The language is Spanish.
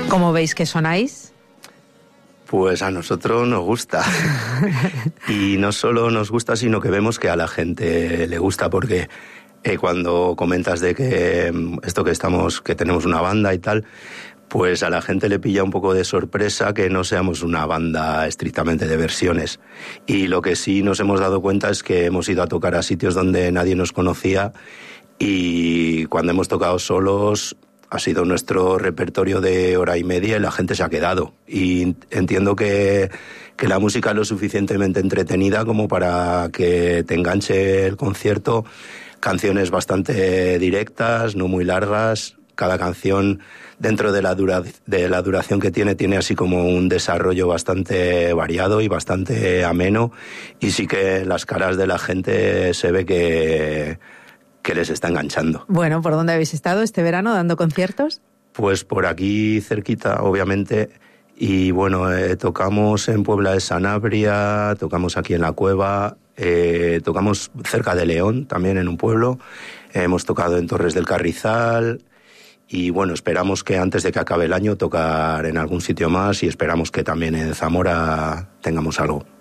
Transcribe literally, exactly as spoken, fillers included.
¿Cómo veis que sonáis? Pues a nosotros nos gusta. Y no solo nos gusta, sino que vemos que a la gente le gusta, porque eh, cuando comentas de que esto que estamos, que tenemos una banda y tal, pues a la gente le pilla un poco de sorpresa que no seamos una banda estrictamente de versiones. Y lo que sí nos hemos dado cuenta es que hemos ido a tocar a sitios donde nadie nos conocía, y cuando hemos tocado solos ha sido nuestro repertorio de hora y media y la gente se ha quedado. Y entiendo que, que la música es lo suficientemente entretenida como para que te enganche el concierto. Canciones bastante directas, no muy largas. Cada canción, dentro de la, dura, de la duración que tiene, tiene así como un desarrollo bastante variado y bastante ameno. Y sí que en las caras de la gente se ve que... que les está enganchando. Bueno, ¿por dónde habéis estado este verano dando conciertos? Pues por aquí cerquita, obviamente, y bueno, eh, tocamos en Puebla de Sanabria, tocamos aquí en La Cueva, eh, tocamos cerca de León, también en un pueblo, eh, hemos tocado en Torres del Carrizal, y bueno, esperamos que antes de que acabe el año tocar en algún sitio más, y esperamos que también en Zamora tengamos algo.